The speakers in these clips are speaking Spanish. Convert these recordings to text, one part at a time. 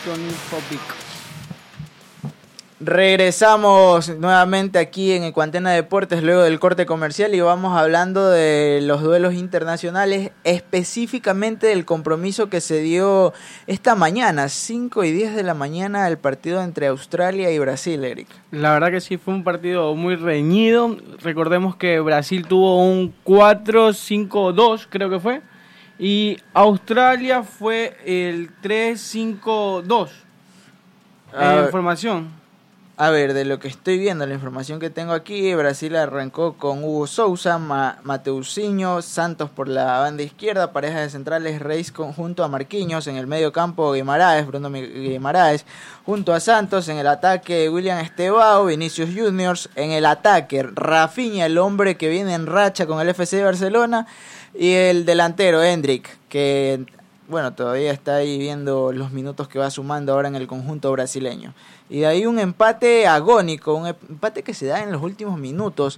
Tony Popic. Regresamos nuevamente aquí en Ecuantena Deportes luego del corte comercial y vamos hablando de los duelos internacionales, específicamente del compromiso que se dio esta mañana, 5:10 de la mañana, el partido entre Australia y Brasil, Eric. La verdad que sí, fue un partido muy reñido. Recordemos que Brasil tuvo un 4-5-2, creo que fue, y Australia fue el 3-5-2. Información. A ver, de lo que estoy viendo, la información que tengo aquí, Brasil arrancó con Hugo Sousa, Mateuzinho, Santos por la banda izquierda, pareja de centrales Reis junto a Marquinhos, en el medio campo Bruno Guimaraes, junto a Santos, en el ataque William Estevao, Vinicius Juniors, en el ataque Rafinha, el hombre que viene en racha con el FC de Barcelona, y el delantero Endrick, que bueno, todavía está ahí viendo los minutos que va sumando ahora en el conjunto brasileño. Y de ahí un empate agónico, un empate que se da en los últimos minutos.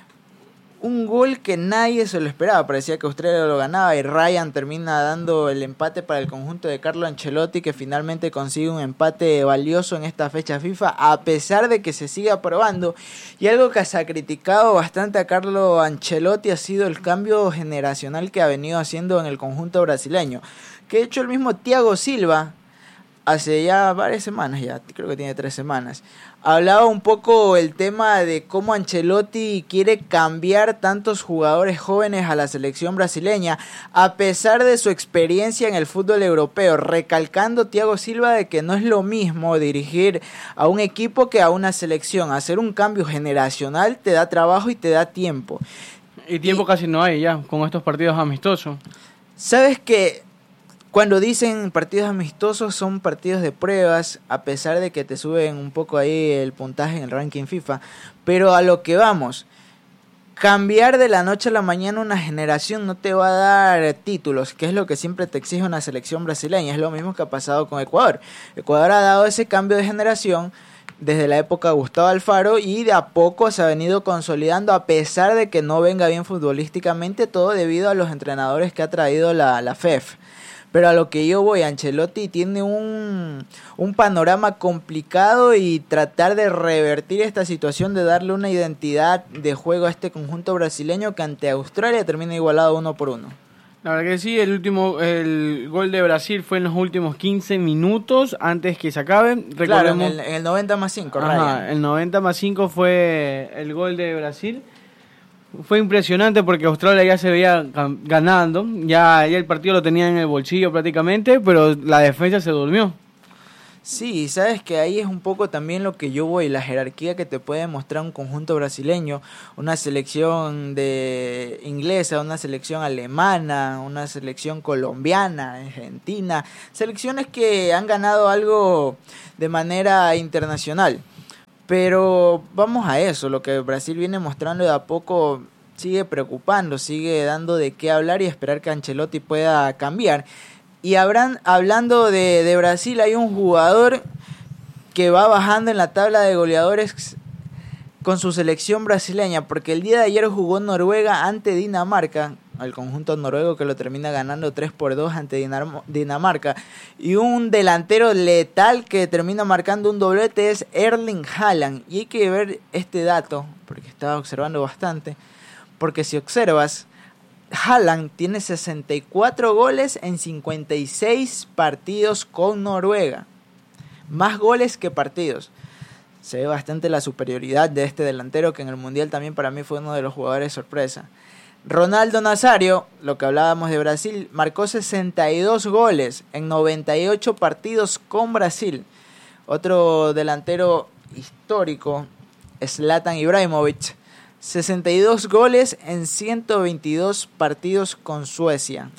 Un gol que nadie se lo esperaba, parecía que Australia lo ganaba y Ryan termina dando el empate para el conjunto de Carlo Ancelotti, que finalmente consigue un empate valioso en esta fecha FIFA, a pesar de que se siga probando. Y algo que se ha criticado bastante a Carlo Ancelotti ha sido el cambio generacional que ha venido haciendo en el conjunto brasileño, que de hecho el mismo Thiago Silva, hace ya varias semanas, ya creo que tiene 3 semanas, hablaba un poco el tema de cómo Ancelotti quiere cambiar tantos jugadores jóvenes a la selección brasileña, a pesar de su experiencia en el fútbol europeo, recalcando Thiago Silva de que no es lo mismo dirigir a un equipo que a una selección. Hacer un cambio generacional te da trabajo y te da tiempo. Y tiempo casi no hay ya, con estos partidos amistosos. ¿Sabes qué? Cuando dicen partidos amistosos son partidos de pruebas, a pesar de que te suben un poco ahí el puntaje en el ranking FIFA, pero a lo que vamos, cambiar de la noche a la mañana una generación no te va a dar títulos, que es lo que siempre te exige una selección brasileña. Es lo mismo que ha pasado con Ecuador. Ecuador ha dado ese cambio de generación desde la época de Gustavo Alfaro y de a poco se ha venido consolidando, a pesar de que no venga bien futbolísticamente, todo debido a los entrenadores que ha traído la FEF. Pero a lo que yo voy, Ancelotti tiene un panorama complicado y tratar de revertir esta situación, de darle una identidad de juego a este conjunto brasileño que ante Australia termina igualado 1-1. La verdad que sí, el gol de Brasil fue en los últimos 15 minutos antes que se acabe. Recordemos, claro, en el 90+5. Ajá, el 90+5 fue el gol de Brasil. Fue impresionante porque Australia ya se veía ganando, ya el partido lo tenía en el bolsillo prácticamente, pero la defensa se durmió. Sí, sabes que ahí es un poco también lo que yo voy, la jerarquía que te puede mostrar un conjunto brasileño, una selección inglesa, una selección alemana, una selección colombiana, argentina, selecciones que han ganado algo de manera internacional. Pero vamos a eso, lo que Brasil viene mostrando de a poco sigue preocupando, sigue dando de qué hablar y esperar que Ancelotti pueda cambiar. Y hablando de Brasil, hay un jugador que va bajando en la tabla de goleadores con su selección brasileña, porque el día de ayer jugó Noruega ante Dinamarca, al conjunto noruego que lo termina ganando 3-2 ante Dinamarca, y un delantero letal que termina marcando un doblete es Erling Haaland. Y hay que ver este dato, porque estaba observando bastante, porque si observas, Haaland tiene 64 goles en 56 partidos con Noruega, más goles que partidos. Se ve bastante la superioridad de este delantero, que en el Mundial también para mí fue uno de los jugadores sorpresa. Ronaldo Nazario, lo que hablábamos de Brasil, marcó 62 goles en 98 partidos con Brasil. Otro delantero histórico, Zlatan Ibrahimovic, 62 goles en 122 partidos con Suecia.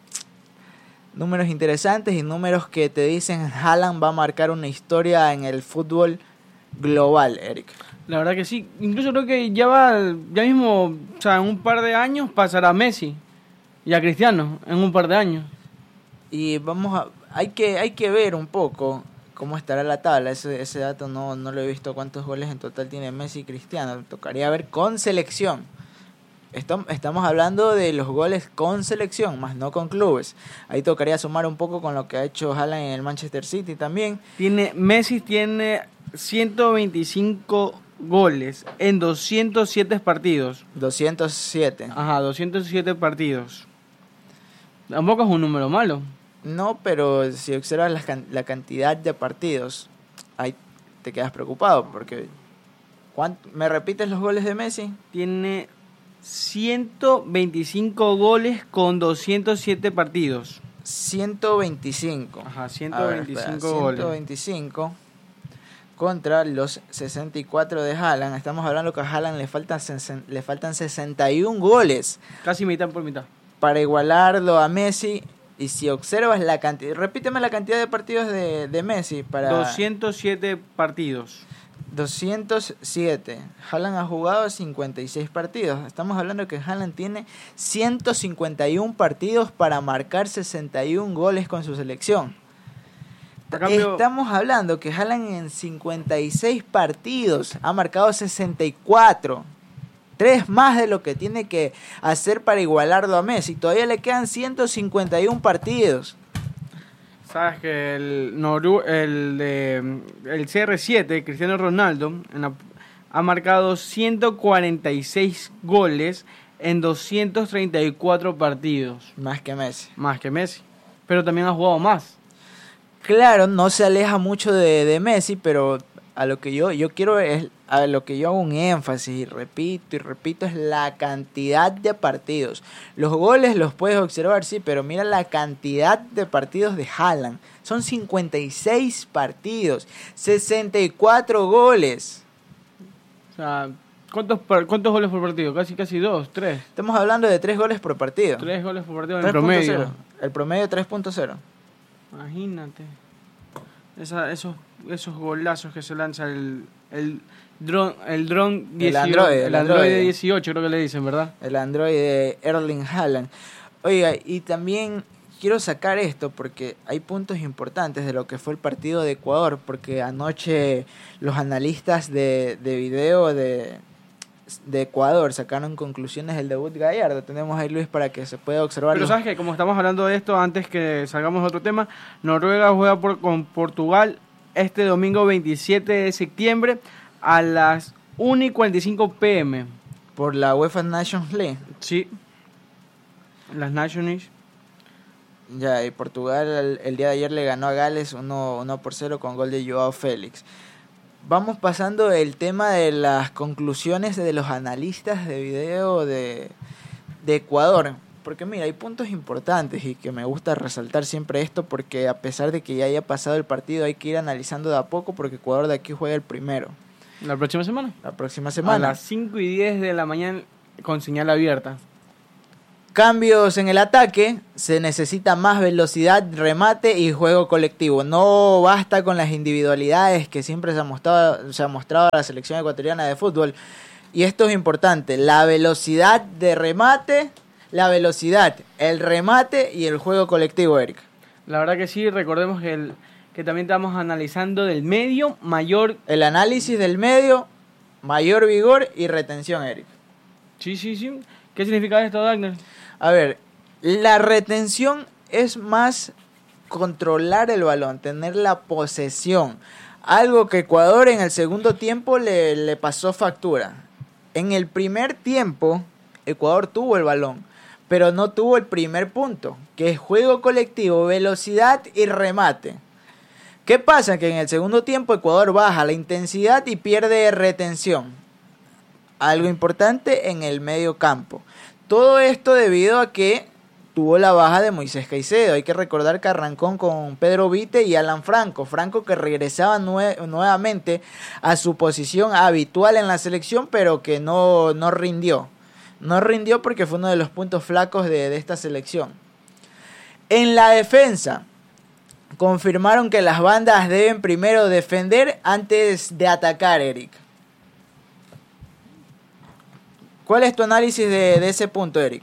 Números interesantes y números que te dicen Haaland va a marcar una historia en el fútbol global, Eric. La verdad que sí, incluso creo que ya mismo, o sea, en un par de años pasará a Messi y a Cristiano, en un par de años. Y hay que ver un poco cómo estará la tabla. Ese dato no lo he visto, cuántos goles en total tiene Messi y Cristiano. Tocaría ver con selección. Estamos hablando de los goles con selección, más no con clubes. Ahí tocaría sumar un poco con lo que ha hecho Haaland en el Manchester City también. Messi tiene 125 goles en 207 partidos. 207. Ajá, 207 partidos. Tampoco es un número malo. No, pero si observas la cantidad de partidos, ahí te quedas preocupado, porque ¿me repites los goles de Messi? Tiene 125 goles con 207 partidos. 125. Ajá, 125 goles. 125 contra los 64 de Haaland. Estamos hablando que a Haaland le faltan 61 goles. Casi mitad por mitad. Para igualarlo a Messi. Y si observas la cantidad, repíteme la cantidad de partidos de Messi. 207 partidos. 207. Haaland ha jugado 56 partidos. Estamos hablando que Haaland tiene 151 partidos para marcar 61 goles con su selección. Estamos hablando que Haaland en 56 partidos ha marcado 64. 3 más de lo que tiene que hacer para igualarlo a Messi. Todavía le quedan 151 partidos. Sabes que el CR7, Cristiano Ronaldo, ha marcado 146 goles en 234 partidos. Más que Messi. Más que Messi. Pero también ha jugado más. Claro, no se aleja mucho de Messi, pero a lo que yo quiero es, a lo que yo hago un énfasis y repito es la cantidad de partidos. Los goles los puedes observar, sí, pero mira la cantidad de partidos de Haaland. Son 56 partidos, 64 goles. O sea, ¿cuántos goles por partido? Casi 2, 3. Estamos hablando de 3 goles por partido. 3 goles por partido en promedio. El promedio 3.0. Imagínate. Esos golazos que se lanza el dron 18, el Android 18 creo que le dicen, ¿verdad? El Android de Erling Haaland. Oiga, y también quiero sacar esto porque hay puntos importantes de lo que fue el partido de Ecuador, porque anoche los analistas de video de Ecuador sacaron conclusiones del debut Gallardo. Tenemos ahí, Luis, para que se pueda observar. Pero sabes que como estamos hablando de esto, antes que salgamos de otro tema, Noruega juega con Portugal este domingo 27 de septiembre a las 1:45 p.m. por la UEFA Nations League. Sí, las Nations. Ya, y Portugal el día de ayer le ganó a Gales 1-0 con gol de Joao Félix. Vamos pasando el tema de las conclusiones de los analistas de video de Ecuador. Porque mira, hay puntos importantes y que me gusta resaltar siempre esto, porque a pesar de que ya haya pasado el partido hay que ir analizando de a poco, porque Ecuador de aquí juega el primero. ¿La próxima semana? La próxima semana. A las 5:10 de la mañana con señal abierta. Cambios en el ataque, se necesita más velocidad, remate y juego colectivo. No basta con las individualidades que siempre se ha mostrado a la selección ecuatoriana de fútbol. Y esto es importante, la velocidad de remate, el remate y el juego colectivo, Eric. La verdad que sí, recordemos que también estamos analizando del medio mayor... El análisis del medio, mayor vigor y retención, Eric. Sí. ¿Qué significa esto, Wagner? A ver, la retención es más controlar el balón, tener la posesión. Algo que Ecuador en el segundo tiempo le pasó factura. En el primer tiempo, Ecuador tuvo el balón, pero no tuvo el primer punto, que es juego colectivo, velocidad y remate. ¿Qué pasa? Que en el segundo tiempo Ecuador baja la intensidad y pierde retención. Algo importante en el medio campo. Todo esto debido a que tuvo la baja de Moisés Caicedo. Hay que recordar que arrancó con Pedro Vite y Alan Franco. Franco que regresaba nuevamente a su posición habitual en la selección, pero que no rindió. No rindió porque fue uno de los puntos flacos de esta selección. En la defensa, confirmaron que las bandas deben primero defender antes de atacar, Eric. ¿Cuál es tu análisis de ese punto, Eric?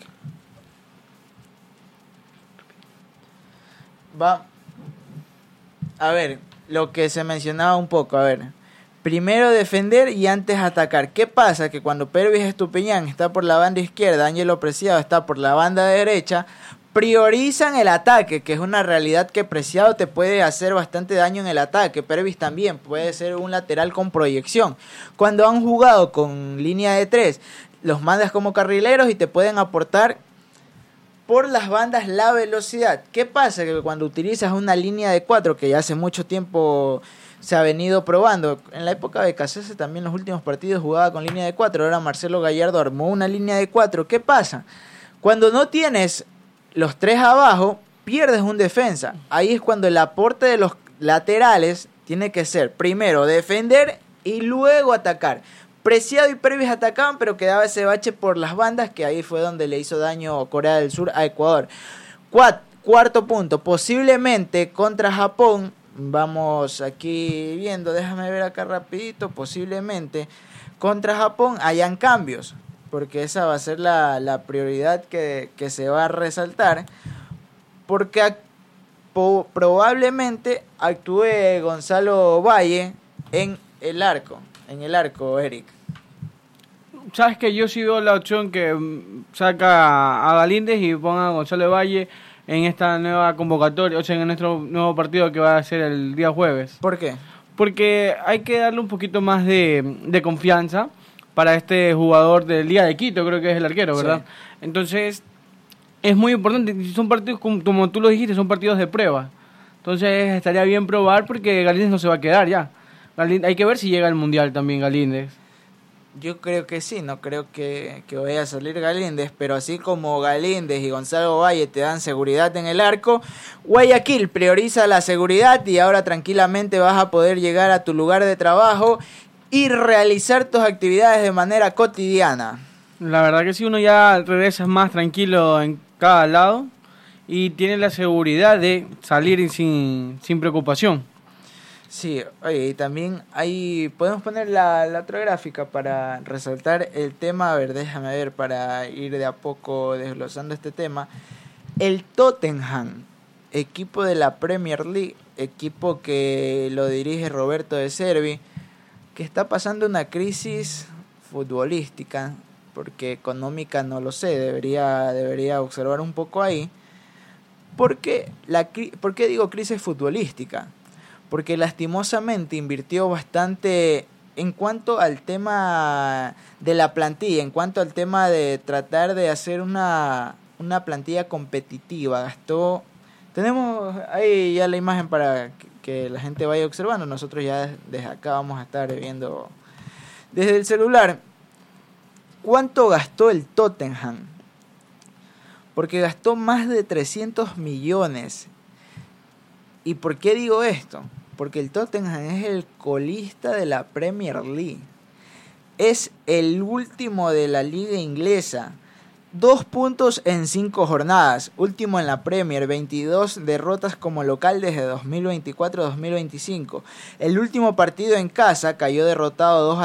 A ver, lo que se mencionaba un poco, Primero defender y antes atacar. ¿Qué pasa? Que cuando Pervis Estupiñán está por la banda izquierda, Ángelo Preciado está por la banda derecha, priorizan el ataque, que es una realidad que Preciado te puede hacer bastante daño en el ataque. Pervis también puede ser un lateral con proyección. Cuando han jugado con línea de 3, los mandas como carrileros y te pueden aportar por las bandas la velocidad. ¿Qué pasa? Que cuando utilizas una línea de 4, que ya hace mucho tiempo se ha venido probando, en la época de Cassese también los últimos partidos jugaba con línea de 4, ahora Marcelo Gallardo armó una línea de 4. ¿Qué pasa? Cuando no tienes los 3 abajo, pierdes un defensa. Ahí es cuando el aporte de los laterales tiene que ser primero defender y luego atacar. Preciado y Pervis atacaban, pero quedaba ese bache por las bandas, que ahí fue donde le hizo daño Corea del Sur a Ecuador. Cuarto punto, posiblemente contra Japón, vamos aquí viendo, déjame ver acá rapidito, posiblemente contra Japón hayan cambios, porque esa va a ser la prioridad que se va a resaltar, porque probablemente actúe Gonzalo Valle en el arco, Eric. Sabes que yo sí veo la opción que saca a Galíndez y ponga a Gonzalo Valle en esta nueva convocatoria, o sea, en nuestro nuevo partido que va a ser el día jueves. ¿Por qué? Porque hay que darle un poquito más de confianza para este jugador del Liga de Quito, creo que es el arquero, ¿verdad? Sí. Entonces, es muy importante. Son partidos, como tú lo dijiste, son partidos de prueba. Entonces, estaría bien probar porque Galíndez no se va a quedar ya. Hay que ver si llega al Mundial también Galíndez. Yo creo que sí, no creo que vaya a salir Galíndez, pero así como Galíndez y Gonzalo Valle te dan seguridad en el arco, Guayaquil prioriza la seguridad y ahora tranquilamente vas a poder llegar a tu lugar de trabajo y realizar tus actividades de manera cotidiana. La verdad que sí, uno ya regresa más tranquilo en cada lado y tiene la seguridad de salir sin preocupación. Sí, oye, y también ahí podemos poner la otra gráfica para resaltar el tema. A ver, déjame ver para ir de a poco desglosando este tema. El Tottenham, equipo de la Premier League, equipo que lo dirige Roberto De Zerbi, que está pasando una crisis futbolística, porque económica no lo sé, debería observar un poco ahí. ¿Por qué digo crisis futbolística? Porque lastimosamente invirtió bastante en cuanto al tema de la plantilla, en cuanto al tema de tratar de hacer una plantilla competitiva. Tenemos ahí ya la imagen para que la gente vaya observando. Nosotros ya desde acá vamos a estar viendo desde el celular. ¿Cuánto gastó el Tottenham? Porque gastó más de 300 millones. ¿Y por qué digo esto? Porque el Tottenham es el colista de la Premier League. Es el último de la liga inglesa. 2 puntos en 5 jornadas. Último en la Premier. 22 derrotas como local desde 2024-2025. El último partido en casa cayó derrotado 2-0